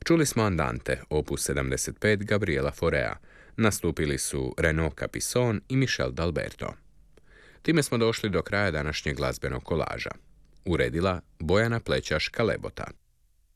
Čuli smo Andante, opus 75 Gabriela Faurea. Nastupili su Renaud Capison i Michel D'Alberto. Time smo došli do kraja današnjeg glazbenog kolaža. Uredila Bojana Plećaš-Kalebota.